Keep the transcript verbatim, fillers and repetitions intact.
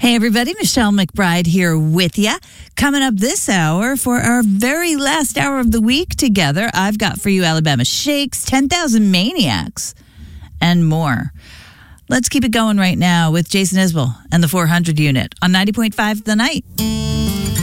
Hey, everybody. Michelle McBride here with you. Coming up this hour for our very last hour of the week together, I've got for you Alabama Shakes, ten thousand Maniacs, and more. Let's keep it going right now with Jason Isbell and the four hundred unit on ninety point five The Night.